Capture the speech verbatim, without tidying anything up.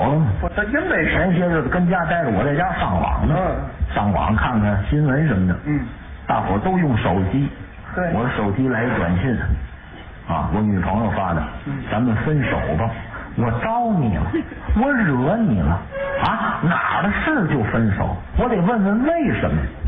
了吗？ 我他真没前些日子跟家待着，我在家上网呢， 嗯上网看看新闻什么的。 嗯， 大伙都用手机。 对， 我的手机来一短信，啊，我女朋友发的， 嗯咱们分手吧。我招你了，我惹你了啊？哪儿的事就分手？我得问问为什么。